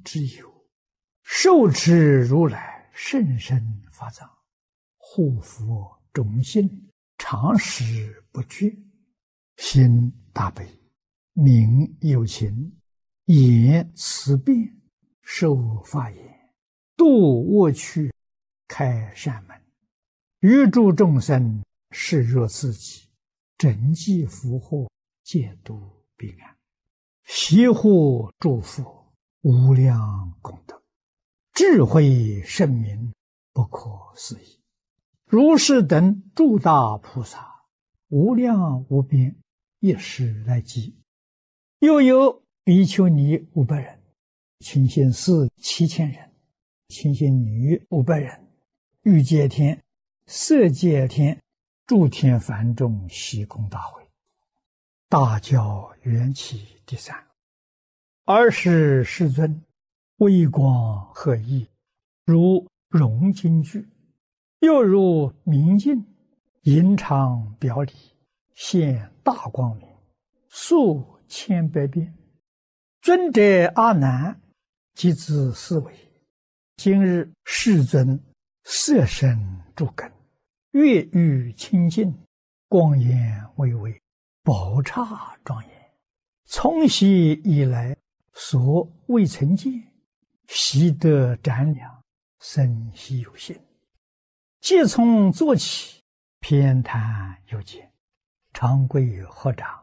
之有，受持如来甚深法藏，护佛众信，常时不绝，心大悲，名有情，言慈辩，受法言，度恶趣，开善门，于诸众生视若自己，整济福祸，戒度彼岸，悉护诸佛，无量功德，智慧圣明，不可思议。如是等诸大菩萨，无量无边，一时来集。又有比丘尼500人，清心寺7000人，清心女500人，欲界天、色界天、诸天梵众悉空大会。大教缘起第3。尔时世尊微光赫熠，如融金具，又如明镜，银常表里，现大光明，数千百遍。尊者阿难即自思维：今日世尊色身诸根，月欲清净，光颜巍巍，宝刹庄严，从昔以来所未曾见，悉得瞻量，生悉有信。即从坐起，偏袒有见，长跪合掌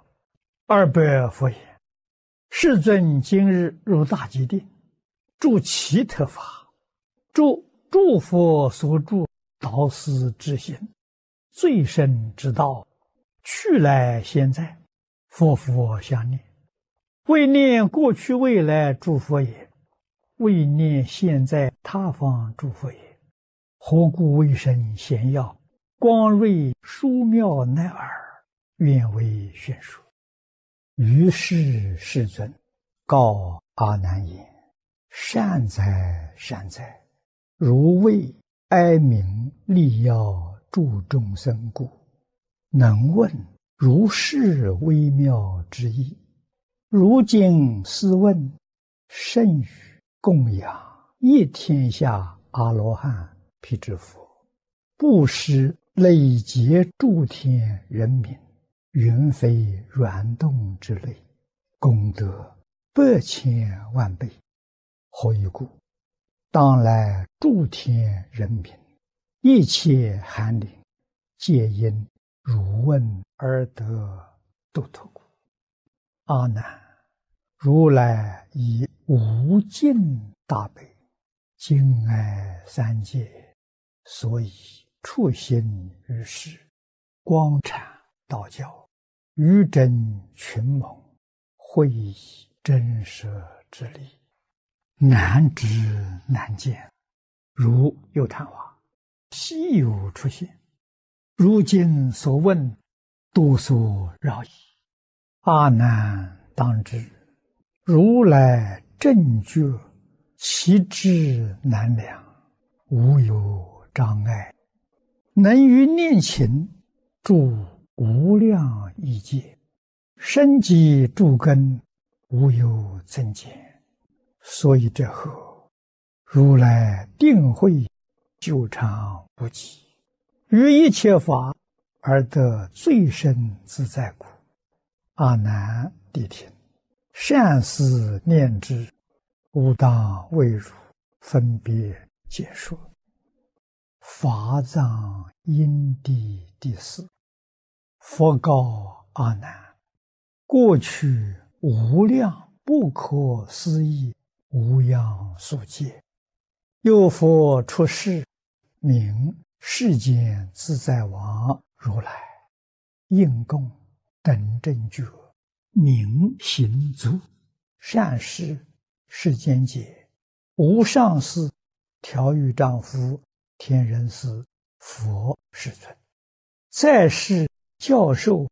，200佛言：世尊今日入大吉定，住其特法，住诸佛所住导师之心，最深之道，去来现在，佛佛相念，为念过去未来诸佛也，为念现在他方诸佛也。何故为生显耀，光瑞殊妙乃尔，愿为宣说。于是世尊告阿难言：善哉善哉，如为哀悯利要诸众生故，能问如是微妙之意。如今斯问，甚于供养一天下阿罗汉辟支佛，布施累劫诸天人民，云非软动之类，功德100千万倍。何以故？当来诸天人民，一切寒灵，皆因汝问而得度脱故。阿难，如来以无尽大悲，敬爱三界，所以处心于世，光阐道教，于真群盟，会以真实之力，难知难见，如有昙花，稀有出现。如今所问，多所扰矣。阿难当知，如来正觉，其智难量，无有障碍，能于念勤，住无量亿界，深积诸根，无有增减。所以这后，如来定慧久长不极，于一切法而得最深自在故。阿难谛听，善思念之，吾当为汝分别解说。法藏因地第4。佛告阿难：过去无量不可思议无量数劫，有佛出世，名世间自在王如来，应供等正觉，明行足，善事世间解，无上士，调御丈夫，天人师，佛世尊，在世教授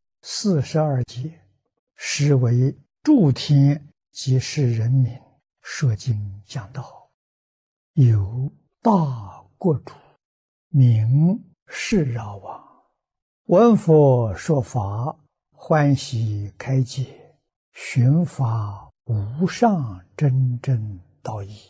42劫，实为诸天及世人民说经讲道。有大国主，名释饶王，闻佛说法，欢喜开解，寻发无上真正道义，